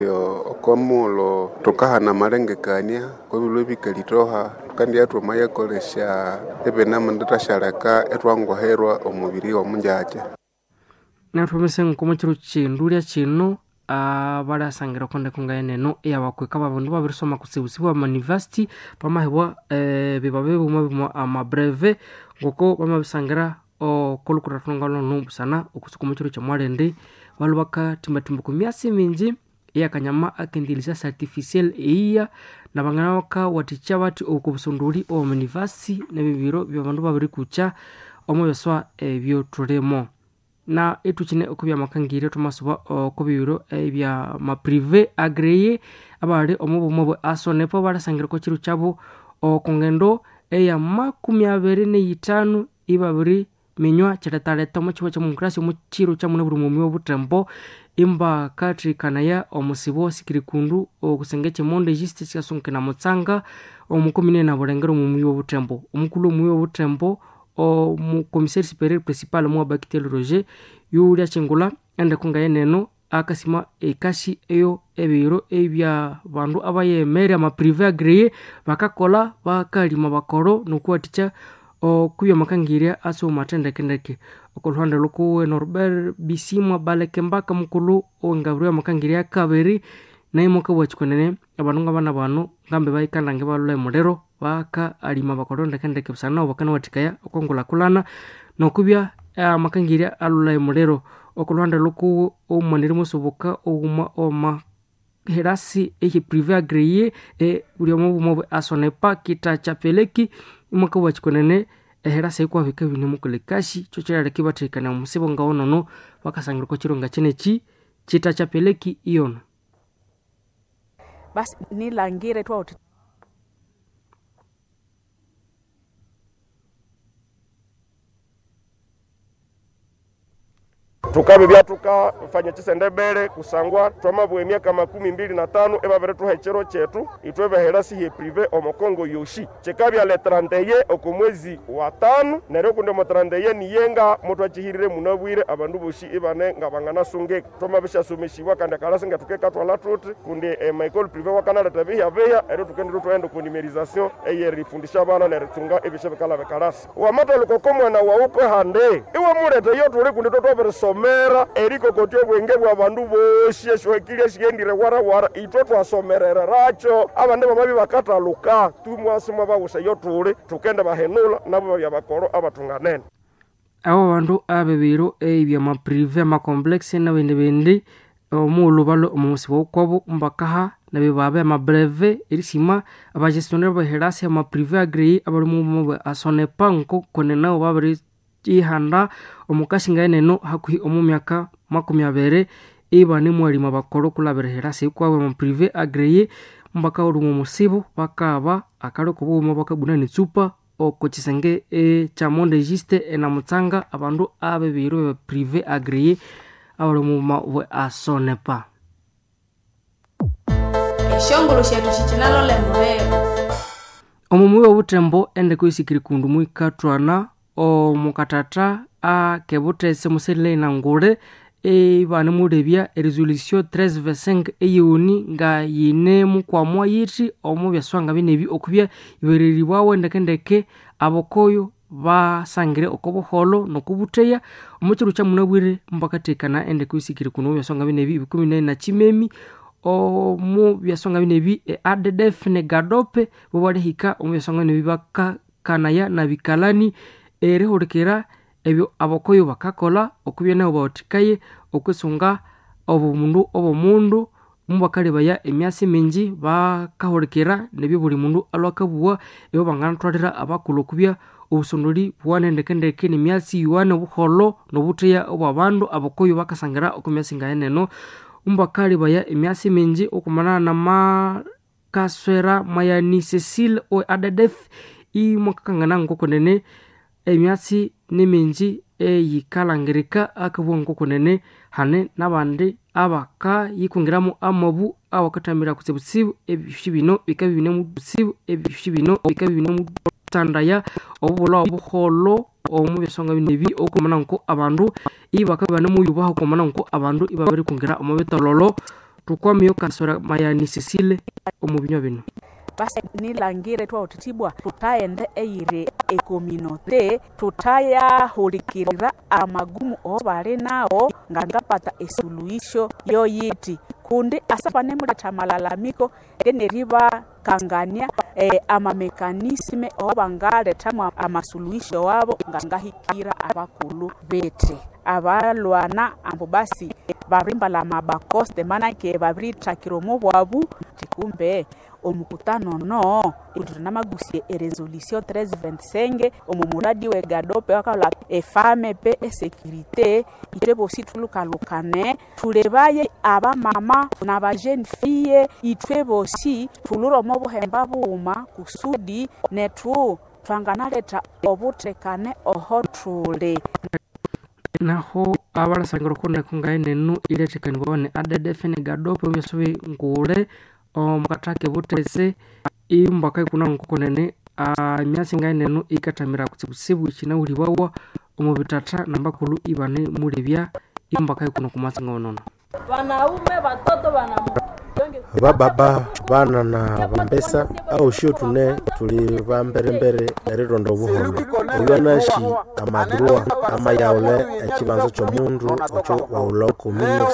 Okomulo tukahana malengekania kwebilo bikalitoha kandi yatwa mayakolesha ebenama ndatashaleka etwangoherwa omubiri omunjaje natwomese nkomo chiro chindulia chino barasangira konde kungaeneno eyabakweka babandu babirisoma kusibusibwa mu university pamahebwa bibabe bumwe amabreve ngoko bamabisangira okolukurathongalo numbusana okusukuma chiro chamwalende balubaka timbatimba kumyasi minji eyakanyama akendilisha artificial iya nabangana waka waticha bati okubusunduli o university nebibiro byabandu babiri kucha omuyoswa ebyotulemo na etuchine okubya makangire tomasuba okubiro ebya ma privé agréé abali omubumo asonepo barasangira ko chiru chabo okungendo eya 25 ibabiri minywa cheretaleta mu chibo cha demokrasi mu chiru cha muneburu mumyo butembo imba katri kanaya omusibo sikirikundu okusengeche monde justice yasunkena mutsanga omukomine na burengero mumyo butembo omukulu mumyo butembo mu commissaire supérieur principal mu Bakitel Roger yulia chengula ende kungayeneno akasima ekashi eyo ebiro ebya bandu abayemere ama privé agréé bakakola bakalima bakoro nokuaticha kuya makangiria aso matendekendeke okolhanda lokuwe Norbert Bisimwa balekembaka mukulu ongabruya makangiria kabiri naimoka wachikonene abanunga bana bano ngambe bayikandange balule modero baka alima bakoro ndekendeke busana obakana watikaya okongola kulana nokubya makangiria alule modero okolhanda lokuwe omanire musoboka oma herasi privé agréé buri omubumo asonepa kita chapeleki imaka wachikonene herasi kwa vika bine mukolekashi chochera lekibatekana musibo ngaono no bakasangira ko chironga chenechi chita chapeleki iyono basi nilangire twa tukabe byatuka fanya chisendebele kusangwa twamabwe myaka 25 ebabere tuhechero chetu itwebe herasi he privé omokongo yoshi chekabya le 31 okomwezi wa 5 nero kunde mo 31 niyenga mutwa chihirire munabwire abandu boshi ibane ngabangana sunge twamabisha someshibwa kandi kalasinga tukeka twala tuti kunde Michael privé wakana letabe ya beya ero tukende twendo ku numérisation eye rifundisha bana le retunga ebishebe kala bekalasi wa matalo kokomwa na wa uko hande iwe murete yo tuli kunde twabere mera eriko kotyo bwenge bwa bandu boshye shwekile shigendire wara ito twasomerera racho abande bamabi bakataluka tumwasuma bawusha yotule tukende bahenula nabo byabakoro abatunganene abo bandu abebiro ebya ma privé ma complexe na bende omulu balo omusibo kobo mbakaha nabibabe ama breve erisima abagestionnaire baherasi ama privé agréé abarumu asonepa nko konena babiri ihanda omukashinga eneno hakuhi omumyaka 20 ibane mwalima bakoro kulaberehera se kwawe mu privé agréé mbaka urumu musibo bakaba akaro kubumo bakabuna ni tsupa okochisenge cha monde juste ena mutsanga abandu abebiro privé agréé abarumu we asonepa eshongolo shetu chichinalo lembeo omumuwe utembo ende kwisikiri kundu mwikatwana omukatata akebutese muselile nangure bane murebya resolution 13/5 eyuni nga yine mukwamwa yiti omubyaswanga binebi okubya ibereri bwawe ndekendeke abokoyo basangire okoboholo nokubuteya omuchiru cha munabwire mbakatekana ende kwisikire kuno byaswanga binebi 14 na chimemi omu byaswanga binebi ADDF ne gadope bobale hika omubyaswanga binebi bakakanaya na bikalani erehorikira ebyo abokoyo bakakola okubya nabo bawatikaye okwesunga obomundu mubakale baya emyasi mingi bakahorikira nebyo buli mundu alwakabuwa ebyo bangana twalira abakulu kubya obusondoli bwanendekendeke nemyasi yuwane buholo nobuteya obabandu abokoyo bakasangira okumyasi ngaeneno mubakale baya emyasi mingi okumana na makaswera mayani Cecile o ADDF imukakangana ngokonene emyasi neminji yikalangirika akabongo konene hane nabandi abaka yikungiramu amabu awakatamira kusebusibu ebishibino bikabine mu busibu ebishibino bikabine mu tandaya obulo obuholo omubesonga binebi okumana nko abandu ibakabana mu yubaho kumana nko abandu ibabari kungira omubetololo tukwamiyo kansora mayani Cecile omubinywa bino. Basi nilangire twa utitibwa tutaende eire ekominote tutaya hulikirira amagumu obale nao ngangapata esuluhisho yoyiti kundi asapane muleta malalamiko generiba kangania amamekanisme obangaleta amasuluhisho wabo ngangahikira abakulu bete abalwana ambo basi barimba la mabakoste manake babrita kiromo bwabu tikumbe omukutano no utunamagusie resolution 1325 omumuradi we gadope wakala efame pe sécurité itwebo situlukalukane tulebaye aba mama na ba jeune fille itwebo si tuluro mo buhemba buma kusudi netu twanganaleta obutekane ohotule naho abalasangiro konde kungaine nu iletekani bone adedefene gadope umyasobe ngule omukatake butese imbaka kuna nkukonene myasi ngaine nu ikatamira kutsibusibu ikina uliwawa omubitata nambakulu ibane mulebya imbaka kuna kumasinga onono wanaume watoto baba bana na bambesa au shio tune tuli bambere erirondo buhondo uyanashi amadroa ama yaule ekibanzo cyo mundu ocho wauloko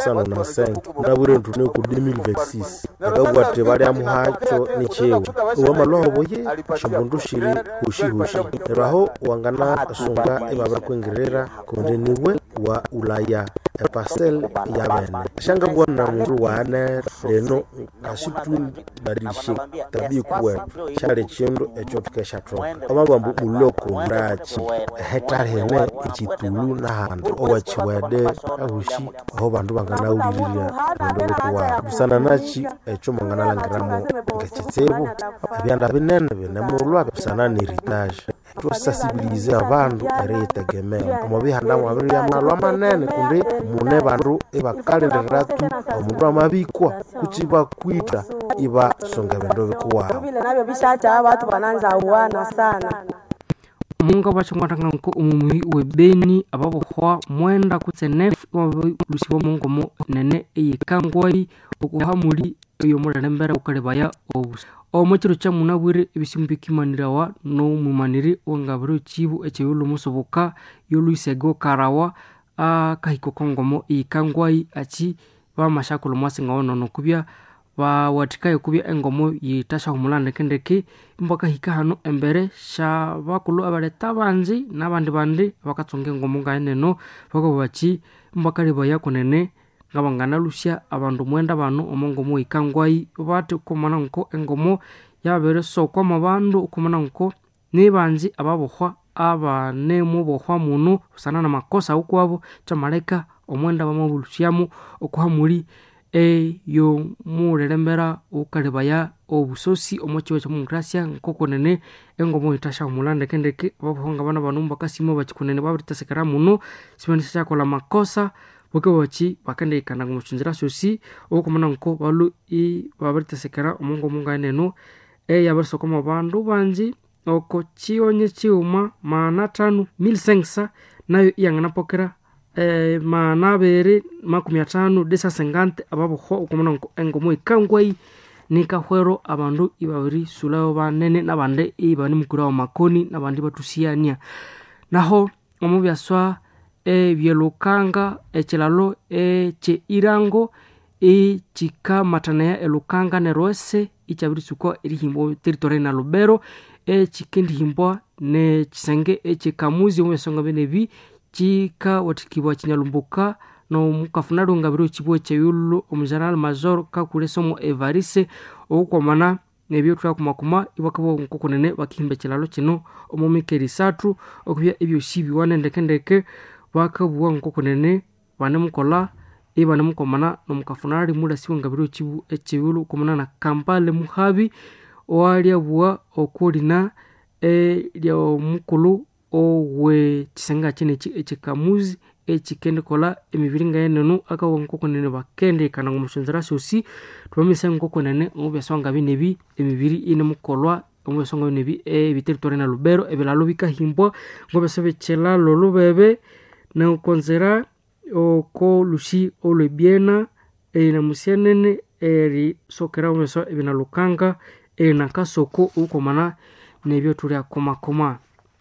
1995 ndabure ntune ku 2026 agabwate bali amuhacho nichewe uwa malobo ye chimbundu shiri hushi raho wangana sunga ibaba kwingirera kondeniwe wa ulaya parcel ya bene shanga bwana mundu wane leno kashitu badilishe tabi kuwe shale chindo echo tukesha troka amabambu muloko ndachi hectare hene ichitulu na hando owachiwede ahushi aho bandu bangana ulirira ndo kuwa busana nachi echo mangana langiramo ngachitsebo abyanda binene benemulwa busana ni ritage to sensibiliser abantu eretegemea amabihanda mwabiri ya malwa manene kundi mune bandu ebakalendera tu omundu amabikwa kuchiba kwita iba songa bendo bikuwa vile nabyo bishacha abantu bananza uwana sana munga bachongwatanga nko umumuri webeni ababohwa mwenda kutsenef lusibo mungomo nene eyikangwai okuhamuli iyo murarembera ukalebaya obus omukiro kya munabwire ibisimbikimanirawa no mumaniri ongabiro chibu echeyulu musoboka yoluisego karawa kahiko kongomo ikangwai achi bamashakulu mwasinga ono kubya watikaye kubya engomo yitasha humulande kendeke mbaka hika hano embere sha bakulu abaleta banzi nabandi bandi bakatsonge ngomo ngaeneno bako bachi mbaka libaya kunene ngabangana lusya abandu mwenda bano omongomo ikangwai bati kumana nko engomo yabere sokwa mabandu kumana nko nibanzi ababohwa abanemu bohwa muno usana na makosa ukwabo chamaleka omwenda bamabulusyamo okuhamuli yo murerembera ukalebaya obusosi omochiwe cha mungrasia nkokonene engomo itasha humulande kendeke babohonga bana banumba kasimo bachikunene babitasekara muno simanisa chakola makosa boke wachi bakande ikana ngumuchunzira sosi okumana nko balu babitasekara omongo mungaeneno yabarsokoma bandu banji oko chionye chiuma maana 5,500 nayo iyangana pokera manabere 50 desa 50 ababohwa okumana nko engomo ikangwai nikahwero abandu ibabiri sulao banene nabande ibani mukurawo makoni nabandi batusiania naho omubyaswa byelukanga echilalo che irango chika matanaya elukanga nerose ichabirisuko irihimbo territory na Lubero chikendi himbwa ne chisenge chikamuzi omwesonga benebi chika watikibwa chinyalumbuka no mukafunalo ngabiro chibwe cheyulu omugeneral major kakule somo Evarise okomana nebyo twakumakuma ibakabo nkokonene bakihimbe chilalo kino omumikeri satu okubya ebyo shibi wanendekendeke bakabuwa nkokonene banemukola banemukomana nomukafunali mula siwe ngabiro chibu echeyulu komana na Kampale muhabi owalia buwa okolina lya mukulu owe chisenga chine echikamuzi echikende kola emiviringa yenenu akawo nkokonene bakende kana ngumushonzera sosi twamisa nkokonene obyasonga binebi emibiri ine mukolwa omwesonga binebi biterritory na Lubero ebelalo bikahimbwa ngobesebe chelalo lubebe na konzera oko lushi olwebiena na musianene eri sokera umeso ibina lukanga na kasoko uko mana nebyo tuli koma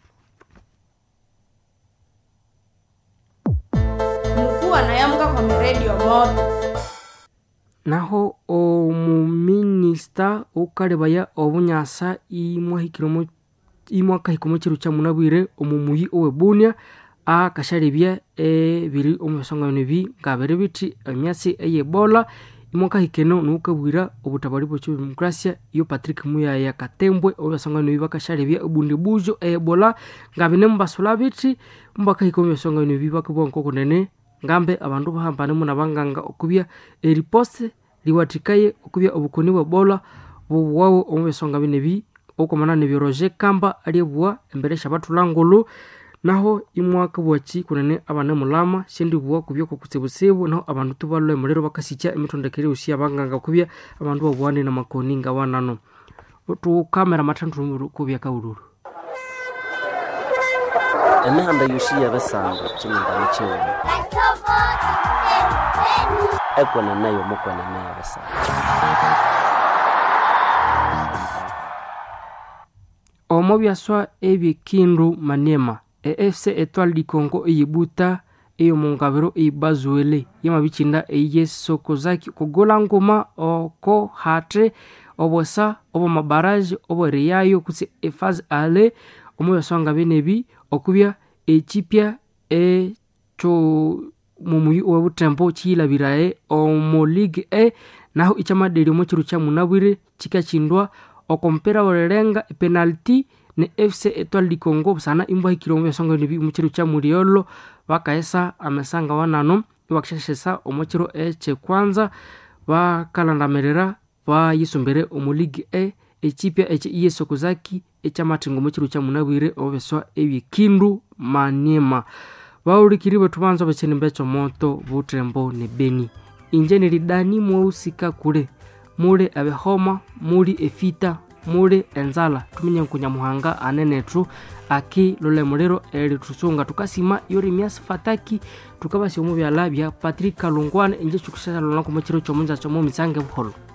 mkuu anayamuka kwa radio moto naho omuminista ukalebaya obunyasa imwaka hikomo chiru cha munabwire omumuyi owebunia akashalibya biri omusonga nebi ngabere biti emyasi eyebola imwaka hikeno nukabwira obutabali bwo demokrasia yo Patrick Muyaya Katembwe obasonga nebi bakashalibya obundi bujo ebola ngabine mbasula biti mbaka hikomo songa nebi bakabonko kunene ngambe abantu bahambane munabanganga okubya eriposte liwatikaye okubya obukoni bwa bola bwo omubesonga binebi okomana ne Roger Kamba aliyebwa embere shabatulangolo naho imwaka bwachi kunene abane mulama shendi bwa kubyo kukutsibusibu naho abantu tubalwe mulero bakasicha emitondekere usiya banganga kubya abantu babwane na makoni ngawanano tu kamera matantu kubya kauluru emihanda yusiya basanga chinyamba chewe ekwana nayo mukwana nayo basanga omobyaswa ebikindu manema FC Etoile du Congo eyibuta eyo mungabiro eyibazuele yamabichinda eyesokozaki kugola ngoma oko hatre obosa obo mabaraje obo reyayo kutsi efaz ale omobyaswa benebi okubya echipya mumuyi obutempo chilabirae omo league naho ichamadeli mo chiru cha munabwire chikachindwa okompera orerenga penalty ne FC Etoile du Congo sana imbwa hikirombe songa nibi muchiru cha muriolo wakaesa amesanga wanano wakasheshesa omochiro eche kwanza bakalandamerera bayisumbere omo league echipya eche Sokozaki echamatingo muchiru cha munabwire obeswa ebikindu manema baulikiriwe tubanza bachene mbecho moto butrembo ne Beni injeni lidani mwausika kule mule abehoma muri efita mule enzala tumenye kunyamuhanga anenetru aki lole mulero eri tusunga tukasima yori mias fataki tukabasi omubyala bya Patrick Kalungwane inje chukushaka lona ku mukiro cyo munza cyo mu misange buholo